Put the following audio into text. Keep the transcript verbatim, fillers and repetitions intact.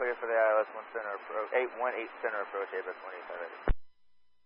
clear for the I L S one center approach, eight one eight center approach, A B E C one eight five.